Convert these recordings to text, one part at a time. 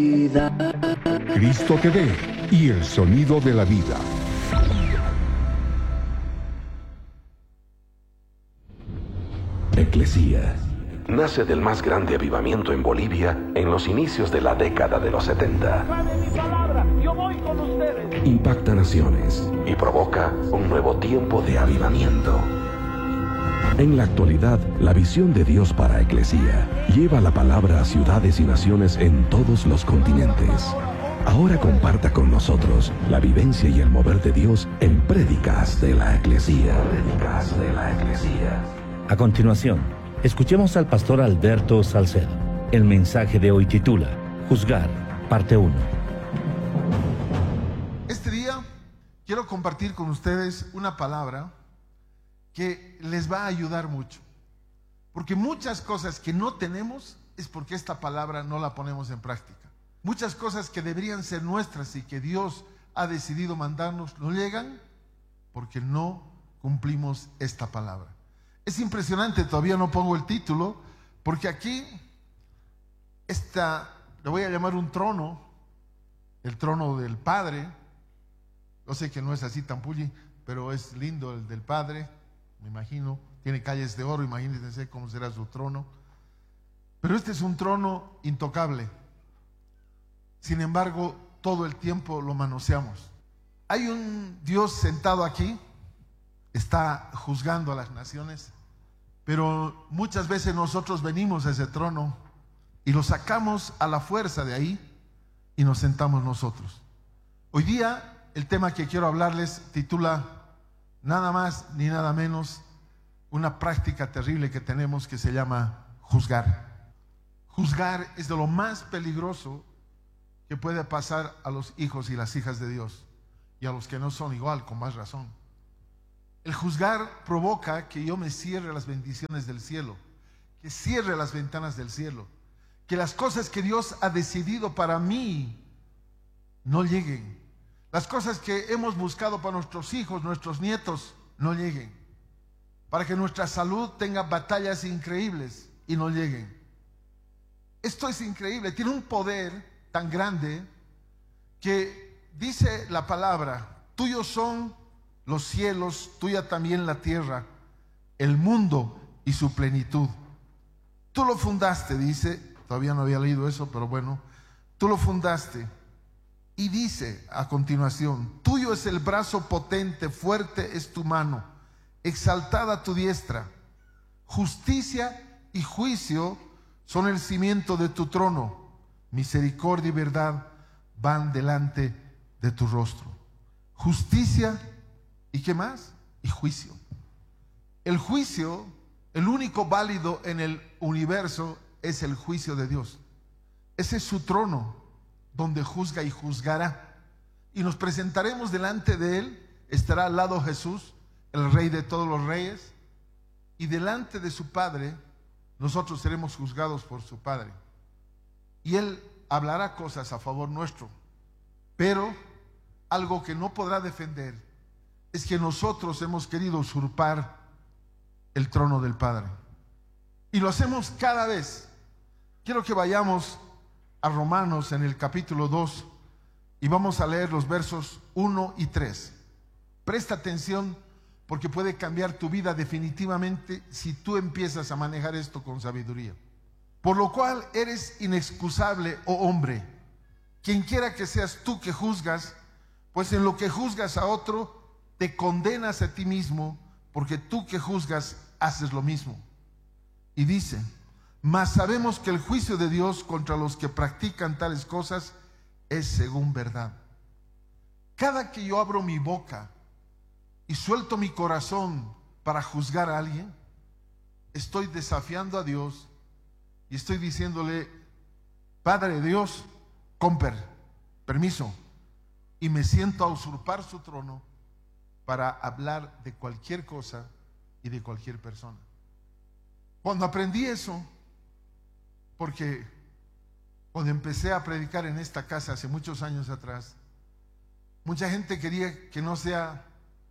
Cristo TV y el sonido de la vida. Eclesía nace del más grande avivamiento en Bolivia en los inicios de la década de los 70. Impacta naciones y provoca un nuevo tiempo de avivamiento. En la actualidad, la visión de Dios para Eclesía lleva la palabra a ciudades y naciones en todos los continentes. Ahora comparta con nosotros la vivencia y el mover de Dios en Prédicas de la Eclesía. Prédicas de la Eclesía. A continuación, escuchemos al pastor Alberto Salcedo. El mensaje de hoy titula Juzgar, parte 1. Este día quiero compartir con ustedes una palabra que les va a ayudar mucho. Porque muchas cosas que no tenemos es porque esta palabra no la ponemos en práctica. Muchas cosas que deberían ser nuestras y que Dios ha decidido mandarnos no llegan porque no cumplimos esta palabra. Es impresionante, todavía no pongo el título, porque aquí le voy a llamar un trono, el trono del Padre. Yo sé que no es así tan pulli, pero es lindo el del Padre, me imagino. Tiene calles de oro, imagínense cómo será su trono. Pero este es un trono intocable. Sin embargo, todo el tiempo lo manoseamos. Hay un Dios sentado aquí, está juzgando a las naciones, pero muchas veces nosotros venimos a ese trono y lo sacamos a la fuerza de ahí y nos sentamos nosotros. Hoy día el tema que quiero hablarles titula nada más ni nada menos una práctica terrible que tenemos que se llama juzgar. Juzgar es de lo más peligroso que puede pasar a los hijos y las hijas de Dios, y a los que no son igual, con más razón. El juzgar provoca que yo me cierre las bendiciones del cielo, que cierre las ventanas del cielo, que las cosas que Dios ha decidido para mí no lleguen. Las cosas que hemos buscado para nuestros hijos, nuestros nietos, no lleguen. Para que nuestra salud tenga batallas increíbles y no lleguen. Esto es increíble, tiene un poder tan grande que dice la palabra: tuyos son los cielos, tuya también la tierra, el mundo y su plenitud. Tú lo fundaste, dice, todavía no había leído eso, pero bueno, tú lo fundaste. Y dice a continuación: tuyo es el brazo potente, fuerte es tu mano, exaltada tu diestra. Justicia y juicio son el cimiento de tu trono. Misericordia y verdad van delante de tu rostro. Justicia y ¿qué más? Y juicio. El juicio, el único válido en el universo, es el juicio de Dios. Ese es su trono, donde juzga y juzgará. Y nos presentaremos delante de Él. Estará al lado Jesús, el Rey de todos los reyes. Y delante de su Padre, nosotros seremos juzgados por su Padre. Y Él hablará cosas a favor nuestro. Pero algo que no podrá defender es que nosotros hemos querido usurpar el trono del Padre. Y lo hacemos cada vez. Quiero que vayamos a Romanos en el capítulo 2 y vamos a leer los versos 1 y 3. Presta atención porque puede cambiar tu vida definitivamente si tú empiezas a manejar esto con sabiduría. Por lo cual eres inexcusable, oh hombre, quien quiera que seas tú que juzgas, pues en lo que juzgas a otro, te condenas a ti mismo, porque tú que juzgas haces lo mismo. Y dice: mas sabemos que el juicio de Dios contra los que practican tales cosas es según verdad. Cada que yo abro mi boca y suelto mi corazón para juzgar a alguien, estoy desafiando a Dios y estoy diciéndole: Padre Dios, permiso, y me siento a usurpar su trono para hablar de cualquier cosa y de cualquier persona. Cuando aprendí eso, porque cuando empecé a predicar en esta casa hace muchos años atrás, mucha gente quería que no haga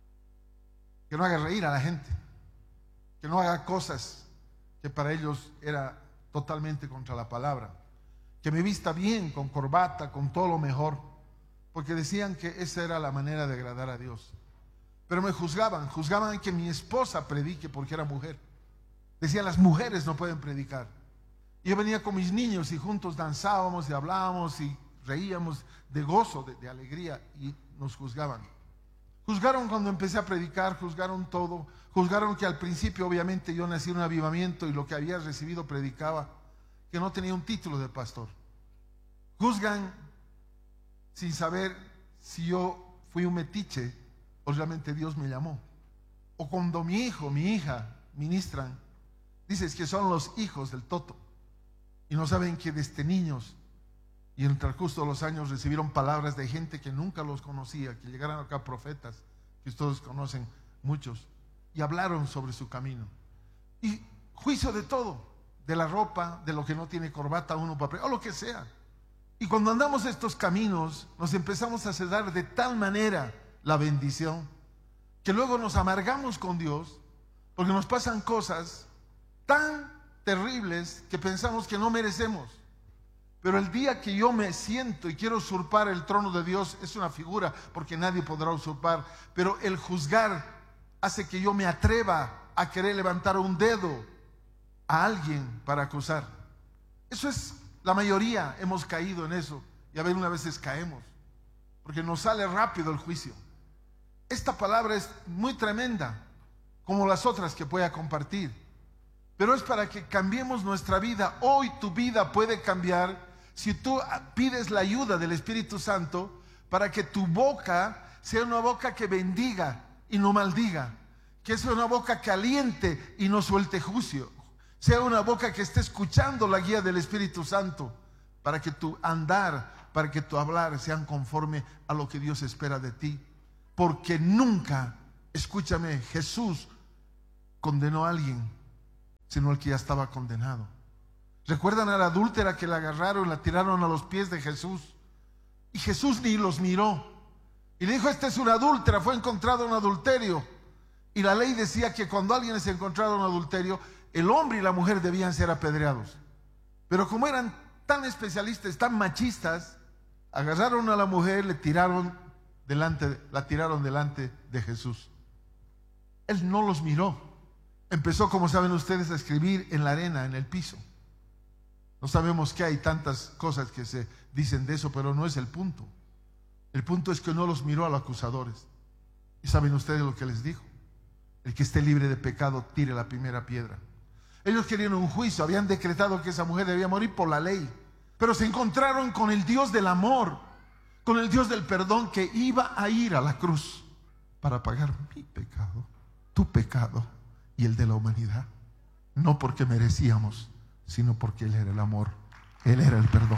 reír a la gente, que no haga cosas que para ellos era totalmente contra la palabra. que me vista bien, con corbata, con todo lo mejor, porque decían que esa era la manera de agradar a Dios. Pero me juzgaban que mi esposa predique porque era mujer. Decían, las mujeres no pueden predicar. Y yo venía con mis niños y juntos danzábamos y hablábamos y reíamos de gozo, de alegría, y nos juzgaban. Juzgaron cuando empecé a predicar, juzgaron todo, juzgaron que al principio obviamente yo nací en un avivamiento y lo que había recibido predicaba, que no tenía un título de pastor. Juzgan sin saber si yo fui un metiche o realmente Dios me llamó. O cuando mi hijo, mi hija ministran, dices que son los hijos del Toto y no saben que desde niños y en el transcurso de los años recibieron palabras de gente que nunca los conocía, que llegaron acá profetas, que ustedes conocen muchos, y hablaron sobre su camino. Y juicio de todo, de la ropa, de lo que no tiene corbata uno para o lo que sea. Y cuando andamos estos caminos, nos empezamos a ceder de tal manera la bendición, que luego nos amargamos con Dios, porque nos pasan cosas tan terribles que pensamos que no merecemos. Pero el día que yo me siento y quiero usurpar el trono de Dios, es una figura, porque nadie podrá usurpar, pero el juzgar hace que yo me atreva a querer levantar un dedo a alguien para acusar. Eso es, la mayoría hemos caído en eso, y a veces caemos, porque nos sale rápido el juicio. Esta palabra es muy tremenda, como las otras que voy a compartir, pero es para que cambiemos nuestra vida. Hoy tu vida puede cambiar si tú pides la ayuda del Espíritu Santo para que tu boca sea una boca que bendiga y no maldiga, que sea una boca que aliente y no suelte juicio, sea una boca que esté escuchando la guía del Espíritu Santo, para que tu andar, para que tu hablar sean conforme a lo que Dios espera de ti. Porque nunca, escúchame, Jesús condenó a alguien, sino el que ya estaba condenado. ¿Recuerdan a la adúltera que la agarraron y la tiraron a los pies de Jesús? Y Jesús ni los miró. Y le dijo, esta es una adúltera, fue encontrado en adulterio. Y la ley decía que cuando alguien es encontrado en adulterio, el hombre y la mujer debían ser apedreados. Pero como eran tan especialistas, tan machistas, agarraron a la mujer, la tiraron delante de Jesús. Él no los miró. Empezó, como saben ustedes, a escribir en la arena, en el piso. No sabemos qué hay, tantas cosas que se dicen de eso, pero no es el punto. El punto es que no los miró a los acusadores. ¿Y saben ustedes lo que les dijo? El que esté libre de pecado, tire la primera piedra. Ellos querían un juicio, habían decretado que esa mujer debía morir por la ley, pero se encontraron con el Dios del amor, con el Dios del perdón, que iba a ir a la cruz para pagar mi pecado, tu pecado y el de la humanidad. No porque merecíamos, sino porque Él era el amor, Él era el perdón.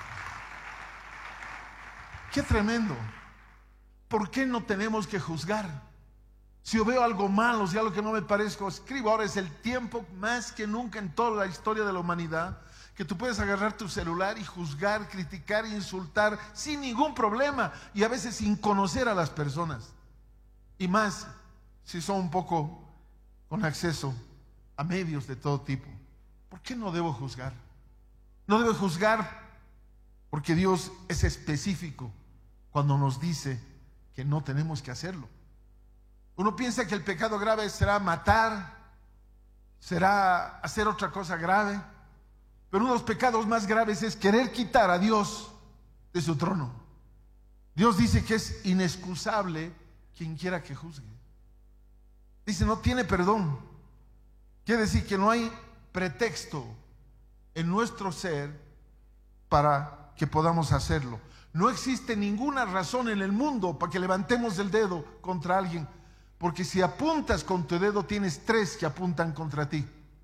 ¡Qué tremendo! ¿Por qué no tenemos que juzgar? Si yo veo algo malo, si algo que no me parezco, escribo. Ahora es el tiempo más que nunca en toda la historia de la humanidad que tú puedes agarrar tu celular y juzgar, criticar, insultar sin ningún problema, y a veces sin conocer a las personas, y más si son un poco con acceso a medios de todo tipo. ¿Por qué no debo juzgar? No debo juzgar porque Dios es específico cuando nos dice que no tenemos que hacerlo. Uno piensa que el pecado grave será matar, será hacer otra cosa grave, pero uno de los pecados más graves es querer quitar a Dios de su trono. Dios dice que es inexcusable quien quiera que juzgue. Dice, no tiene perdón. Quiere decir que no hay pretexto en nuestro ser para que podamos hacerlo. No existe ninguna razón en el mundo para que levantemos el dedo contra alguien, porque si apuntas con tu dedo tienes tres que apuntan contra ti.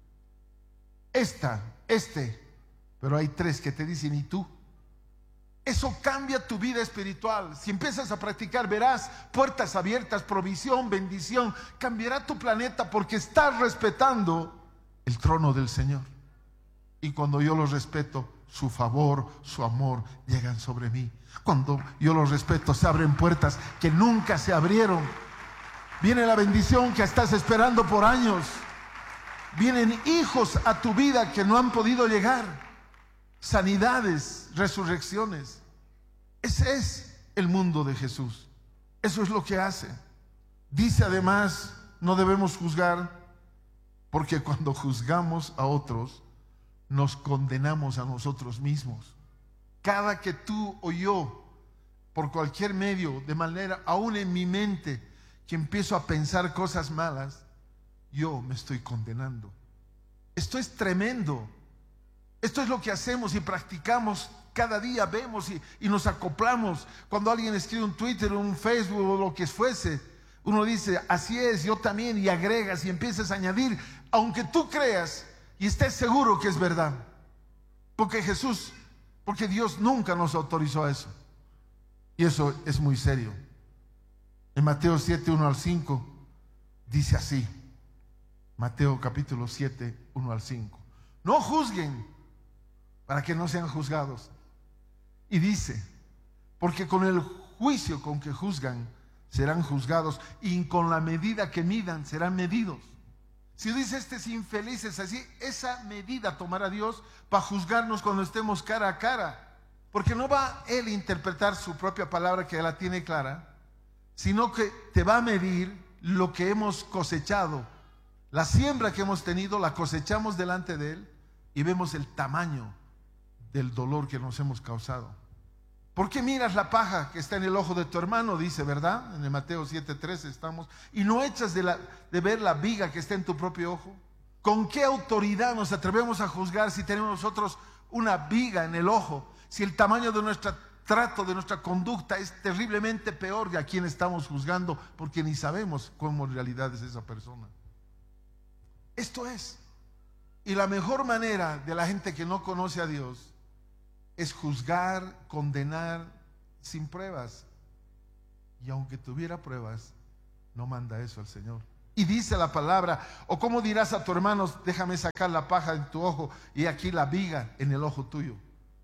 Pero hay tres que te dicen, ¿y tú? Eso cambia tu vida espiritual. Si empiezas a practicar, verás puertas abiertas, provisión, bendición. Cambiará tu planeta porque estás respetando el trono del Señor. Y cuando yo lo respeto, su favor, su amor llegan sobre mí. Cuando yo lo respeto, se abren puertas que nunca se abrieron. Viene la bendición que estás esperando por años. Vienen hijos a tu vida que no han podido llegar. sanidades, resurrecciones. Ese es el mundo de Jesús. Eso es lo que hace. Dice además, no debemos juzgar, porque cuando juzgamos a otros, nos condenamos a nosotros mismos. Cada que tú o yo, por cualquier medio, de manera, aún en mi mente, que empiezo a pensar cosas malas, yo me estoy condenando. Esto es tremendo. Esto es lo que hacemos y practicamos cada día. Vemos y nos acoplamos. Cuando alguien escribe un Twitter, un Facebook o lo que fuese, uno dice, así es, yo también, y agregas y empiezas a añadir, aunque tú creas y estés seguro que es verdad. Porque Dios nunca nos autorizó a eso. Y eso es muy serio. En Mateo 7, 1 al 5, dice así. Mateo capítulo 7, 1 al 5. No juzguen para que no sean juzgados. Y dice, porque con el juicio con que juzgan serán juzgados, y con la medida que midan serán medidos. Si dice estos infelices así, esa medida tomará Dios para juzgarnos cuando estemos cara a cara. Porque no va Él a interpretar su propia palabra, que la tiene clara, sino que te va a medir lo que hemos cosechado. La siembra que hemos tenido la cosechamos delante de Él y vemos el tamaño del dolor que nos hemos causado. ¿Por qué miras la paja que está en el ojo de tu hermano? Dice, ¿verdad? En el Mateo 7:13 estamos. Y no echas de ver la viga que está en tu propio ojo. ¿Con qué autoridad nos atrevemos a juzgar si tenemos nosotros una viga en el ojo? Si el tamaño de nuestro trato, de nuestra conducta es terriblemente peor que a quien estamos juzgando, porque ni sabemos cómo en realidad es esa persona. Esto es. Y la mejor manera de la gente que no conoce a Dios es juzgar, condenar sin pruebas. Y aunque tuviera pruebas, no manda eso al Señor. Y dice la palabra, o cómo dirás a tu hermano, déjame sacar la paja en tu ojo y aquí la viga en el ojo tuyo.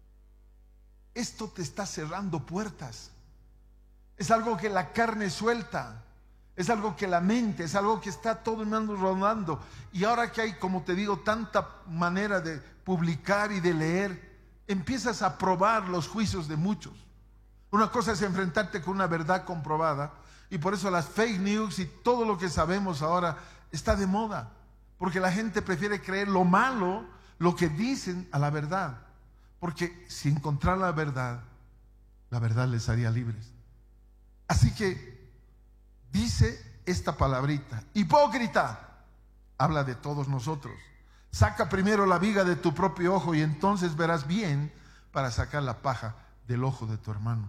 Esto te está cerrando puertas. Es algo que la carne suelta. Es algo que la mente, es algo que está todo el mundo rodando. Y ahora que hay, como te digo, tanta manera de publicar y de leer, empiezas a probar los juicios de muchos. Una cosa es enfrentarte con una verdad comprobada, y por eso las fake news y todo lo que sabemos ahora está de moda, porque la gente prefiere creer lo malo, lo que dicen, a la verdad, porque si encontraran la verdad les haría libres. Así que dice esta palabrita, hipócrita, habla de todos nosotros. Saca primero la viga de tu propio ojo y entonces verás bien para sacar la paja del ojo de tu hermano.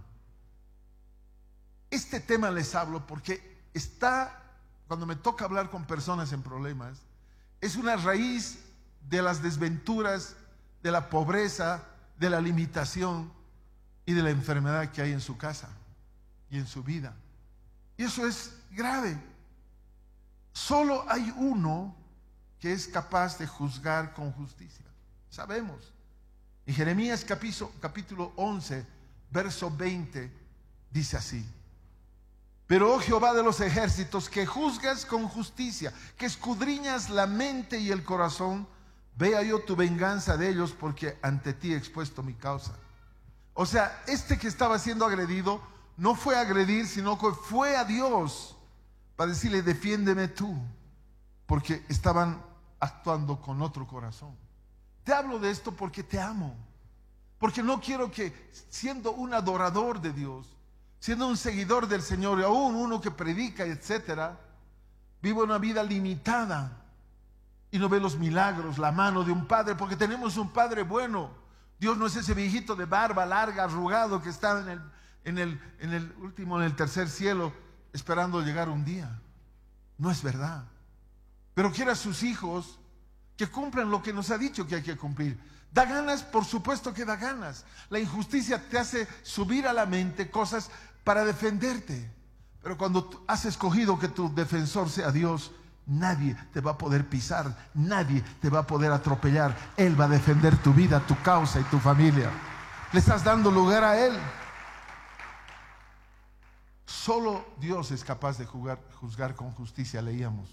Este tema les hablo porque cuando me toca hablar con personas en problemas, es una raíz de las desventuras, de la pobreza, de la limitación y de la enfermedad que hay en su casa y en su vida. Y eso es grave. Solo hay uno que es capaz de juzgar con justicia. Sabemos. En Jeremías capítulo 11, verso 20, dice así: pero, oh Jehová de los ejércitos, que juzgas con justicia, que escudriñas la mente y el corazón, vea yo tu venganza de ellos, porque ante ti he expuesto mi causa. O sea, este que estaba siendo agredido no fue a agredir, sino que fue a Dios para decirle, defiéndeme tú, porque estaban actuando con otro corazón. Te hablo de esto porque te amo, porque no quiero que, siendo un adorador de Dios, siendo un seguidor del Señor, y aún uno que predica, etcétera, viva una vida limitada y no ve los milagros, la mano de un padre, porque tenemos un padre bueno. Dios no es ese viejito de barba larga, arrugado, que está en el tercer cielo, esperando llegar un día. No es verdad. Pero quiere a sus hijos que cumplan lo que nos ha dicho que hay que cumplir. Da ganas, por supuesto que da ganas. La injusticia te hace subir a la mente cosas para defenderte. Pero cuando has escogido que tu defensor sea Dios, nadie te va a poder pisar, nadie te va a poder atropellar. Él va a defender tu vida, tu causa y tu familia. Le estás dando lugar a Él. Solo Dios es capaz de juzgar con justicia, leíamos.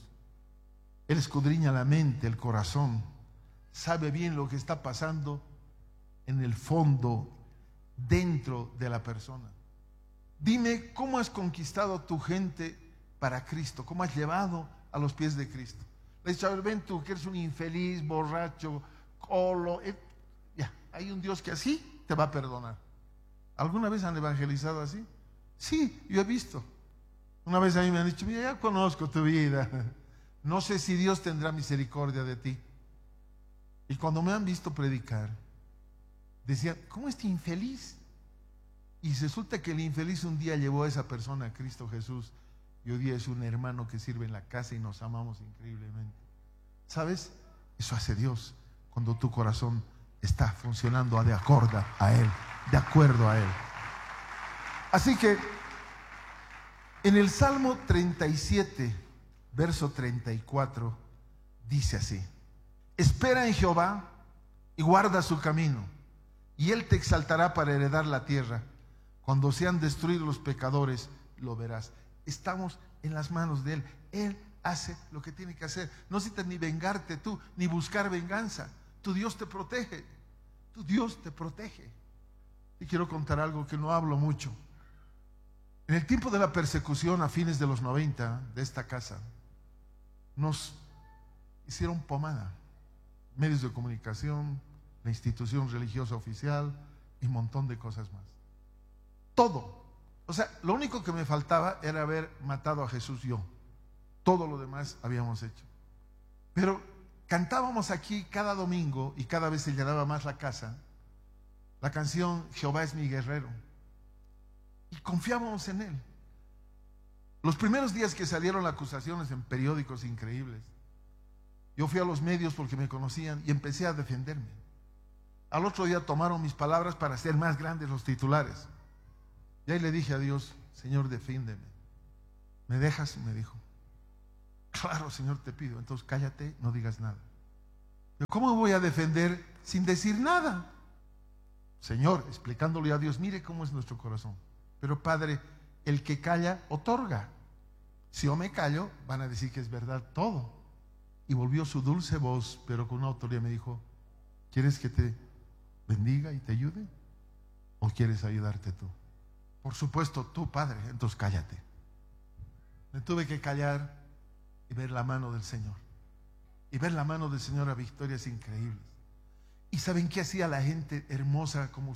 Él escudriña la mente, el corazón, sabe bien lo que está pasando en el fondo, dentro de la persona. Dime cómo has conquistado tu gente para Cristo, cómo has llevado a los pies de Cristo. Le dices, a ver, ven tú que eres un infeliz, borracho, colo. Ya, hay un Dios que así te va a perdonar. ¿Alguna vez han evangelizado así? Sí, yo he visto. Una vez a mí me han dicho, mira, ya conozco tu vida. No sé si Dios tendrá misericordia de ti. Y cuando me han visto predicar, decían, ¿cómo este infeliz? Y resulta que el infeliz un día llevó a esa persona a Cristo Jesús y hoy día es un hermano que sirve en la casa y nos amamos increíblemente. ¿Sabes? Eso hace Dios cuando tu corazón está funcionando de acuerdo a Él, de acuerdo a Él. Así que en el Salmo 37, verso 34, dice así: espera en Jehová y guarda su camino, y Él te exaltará para heredar la tierra. Cuando sean destruidos los pecadores, lo verás. Estamos en las manos de Él. Él hace lo que tiene que hacer. No necesitas ni vengarte tú, ni buscar venganza. Tu Dios te protege. Tu Dios te protege. Y quiero contar algo que no hablo mucho. En el tiempo de la persecución, a fines de los 90, de esta casa, nos hicieron pomada. Medios de comunicación, la institución religiosa oficial y un montón de cosas más. Todo. O sea, lo único que me faltaba era haber matado a Jesús yo. Todo lo demás habíamos hecho. Pero cantábamos aquí cada domingo y cada vez se llenaba más la casa la canción Jehová es mi guerrero. Y confiábamos en Él. Los primeros días que salieron las acusaciones en periódicos increíbles, yo fui a los medios porque me conocían y empecé a defenderme. Al otro día tomaron mis palabras para hacer más grandes los titulares. Y ahí le dije a Dios, Señor, defiéndeme. ¿Me dejas? Y me dijo, claro, Señor, te pido. Entonces cállate, no digas nada. Pero ¿cómo voy a defender sin decir nada? Señor, explicándole a Dios, mire cómo es nuestro corazón. Pero Padre, el que calla, otorga. Si yo me callo, van a decir que es verdad todo. Y volvió su dulce voz, pero con una autoridad me dijo, ¿quieres que te bendiga y te ayude? ¿O quieres ayudarte tú? Por supuesto, tú, Padre, entonces cállate. Me tuve que callar y ver la mano del Señor. Y ver la mano del Señor a victorias increíbles. ¿Y saben qué hacía la gente hermosa como